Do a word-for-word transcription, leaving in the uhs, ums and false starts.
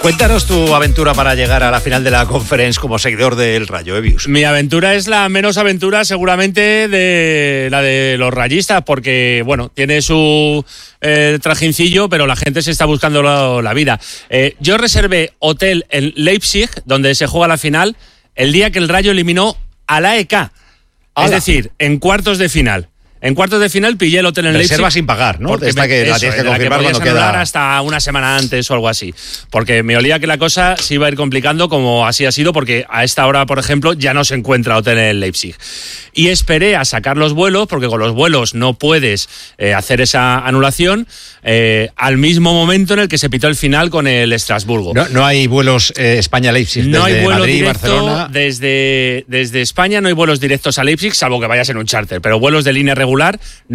Cuéntanos tu aventura para llegar a la final de la Conference como seguidor del Rayo, Evius. Mi aventura es la menos aventura seguramente de la de los rayistas, porque, bueno, tiene su eh, trajincillo, pero la gente se está buscando la, la vida. Eh, yo reservé hotel en Leipzig, donde se juega la final, el día que el Rayo eliminó a la A E K. ¡Hala! Es decir, en cuartos de final. En cuartos de final pillé el hotel en Leipzig. Reserva sin pagar, ¿no? Porque Esta me, que eso, la tienes que de la confirmar que cuando podías anular queda hasta una semana antes o algo así. Porque me olía que la cosa se iba a ir complicando, como así ha sido, porque a esta hora, por ejemplo, ya no se encuentra hotel en Leipzig. Y esperé a sacar los vuelos, porque con los vuelos no puedes eh, hacer esa anulación, eh, al mismo momento en el que se pitó el final con el Estrasburgo. No, no hay vuelos eh, España-Leipzig No desde hay vuelo Madrid y directo Barcelona. desde, desde España, no hay vuelos directos a Leipzig, salvo que vayas en un charter, pero vuelos de línea regular